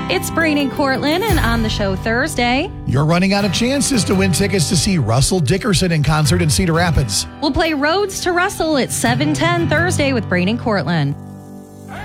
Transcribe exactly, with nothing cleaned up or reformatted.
It's Brain and Cortland, and on the show Thursday, you're running out of chances to win tickets to see Russell Dickerson in concert in Cedar Rapids. We'll play Roads to Russell at seven ten Thursday with Brain and Cortland.